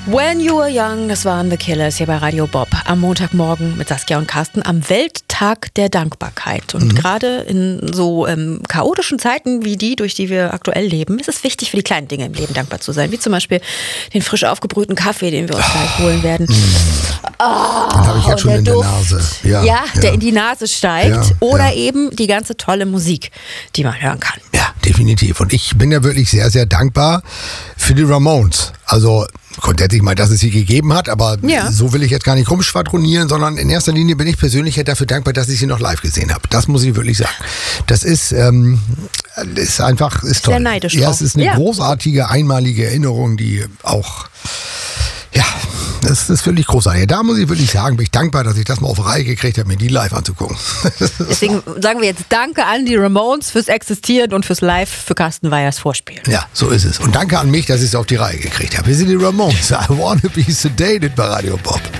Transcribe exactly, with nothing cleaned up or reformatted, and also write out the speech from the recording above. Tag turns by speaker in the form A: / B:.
A: When You Were Young, das waren The Killers hier bei Radio Bob. Am Montagmorgen mit Saskia und Carsten am Welttag der Dankbarkeit. Und mhm. gerade in so ähm, chaotischen Zeiten wie die, durch die wir aktuell leben, ist es wichtig, für die kleinen Dinge im Leben dankbar zu sein. Wie zum Beispiel den frisch aufgebrühten Kaffee, den wir uns gleich holen werden.
B: Mhm. Oh, den habe ich jetzt schon in
A: Duft,
B: der Nase.
A: Ja, ja, der ja. in die Nase steigt.
B: Ja,
A: oder
B: ja.
A: eben die ganze tolle Musik, die man hören kann.
B: Ja, definitiv. Und ich bin ja wirklich sehr, sehr dankbar für die Ramones. Also grundsätzlich mal, dass es sie gegeben hat, aber ja. so will ich jetzt gar nicht rumschwadronieren, sondern in erster Linie bin ich persönlich dafür dankbar, dass ich sie noch live gesehen habe. Das muss ich wirklich sagen. Das ist, ähm, ist einfach ist toll.
A: Sehr neidisch
B: ja,
A: auch.
B: es ist eine ja. großartige, einmalige Erinnerung, die auch, ja, das ist wirklich großartig. Da muss ich wirklich sagen, bin ich dankbar, dass ich das mal auf Reihe gekriegt habe, mir die live anzugucken.
A: Deswegen sagen wir jetzt Danke an die Ramones fürs Existieren und fürs Live für Carsten Weyers Vorspielen.
B: Ja, so ist es. Und danke an mich, dass ich es auf die Reihe gekriegt habe. Wir sind die Ramones. I wanna be sedated bei Radio Bob.